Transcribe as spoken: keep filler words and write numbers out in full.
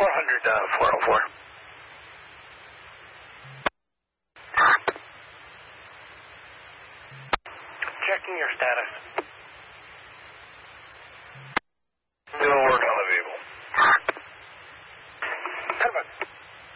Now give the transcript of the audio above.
four hundred, uh, four oh four. Checking your status.